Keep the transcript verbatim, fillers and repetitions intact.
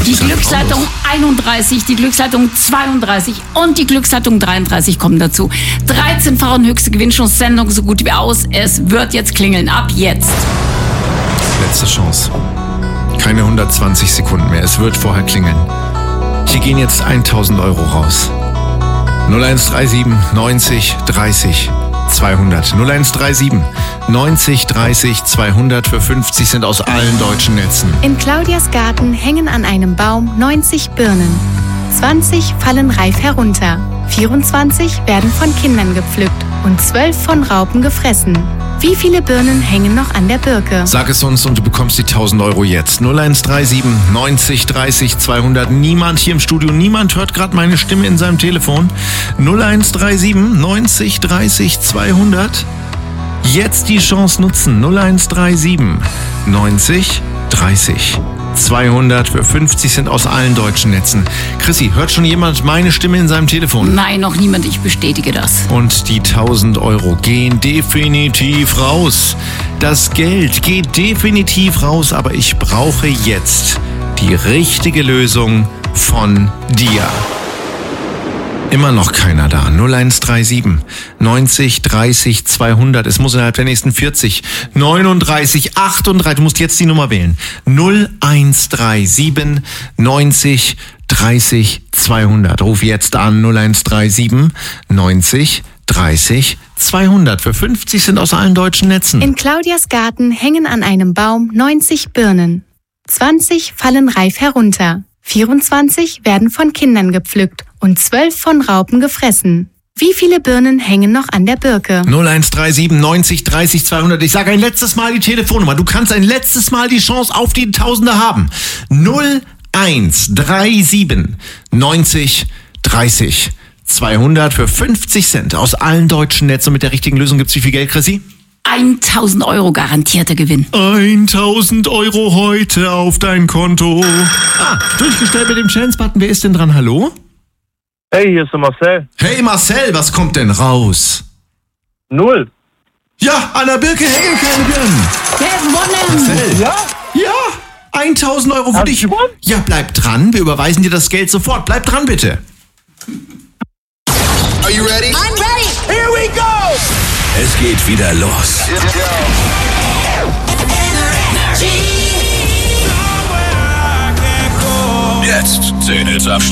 Die Glücksleitung einunddreißig, die Glücksleitung zweiunddreißig und die Glücksleitung dreiunddreißig kommen dazu. dreizehnfache höchste Gewinnchance, Sendung so gut wie aus. Es wird jetzt klingeln. Ab jetzt. Letzte Chance. Keine hundertzwanzig Sekunden mehr. Es wird vorher klingeln. Hier gehen jetzt tausend Euro raus. null eins drei sieben neunzig dreißig zweihundert. null eins drei sieben neunzig dreißig zweihundert für fünfzig sind aus allen deutschen Netzen. In Claudias Garten hängen an einem Baum neunzig Birnen. zwanzig fallen reif herunter. vierundzwanzig werden von Kindern gepflückt und zwölf von Raupen gefressen. Wie viele Birnen hängen noch an der Birke? Sag es uns und du bekommst die tausend Euro jetzt. null eins drei sieben neunzig dreißig zweihundert. Niemand hier im Studio, niemand hört gerade meine Stimme in seinem Telefon. null eins drei sieben neunzig dreißig zweihundert. Jetzt die Chance nutzen. null eins drei sieben neunzig dreißig zweihundert für fünfzig sind aus allen deutschen Netzen. Chrissy, hört schon jemand meine Stimme in seinem Telefon? Nein, noch niemand. Ich bestätige das. Und die tausend Euro gehen definitiv raus. Das Geld geht definitiv raus, aber ich brauche jetzt die richtige Lösung von dir. Immer noch keiner da. null eins drei sieben neunzig dreißig zweihundert. Es muss innerhalb der nächsten vierzig, neununddreißig, achtunddreißig. Du musst jetzt die Nummer wählen. null eins drei sieben neunzig dreißig zweihundert. Ruf jetzt an. null eins drei sieben neunzig dreißig zweihundert. Für fünfzig sind aus allen deutschen Netzen. In Claudias Garten hängen an einem Baum neunzig Birnen. zwanzig fallen reif herunter. vierundzwanzig werden von Kindern gepflückt und zwölf von Raupen gefressen. Wie viele Birnen hängen noch an der Birke? null eins drei sieben neunzig dreißig zweihundert. Ich sage ein letztes Mal die Telefonnummer. Du kannst ein letztes Mal die Chance auf die Tausende haben. null eins drei sieben neunzig dreißig zweihundert für fünfzig Cent aus allen deutschen Netzen. Und mit der richtigen Lösung gibt's wie viel Geld, Chrissy? tausend Euro garantierter Gewinn. tausend Euro heute auf dein Konto. Ah, durchgestellt mit dem Chance-Button. Wer ist denn dran? Hallo? Hey, hier ist der Marcel. Hey Marcel, was kommt denn raus? Null. Ja, an der Birke hängen keine Birnen. Gewonnen! Marcel. Ja? Ja, tausend Euro für Hast dich. du gewonnen? Ja, bleib dran. Wir überweisen dir das Geld sofort. Bleib dran, bitte. Are you ready? I'm ready. Here we go! Es geht wieder los. Jetzt zehn Hits am Stück.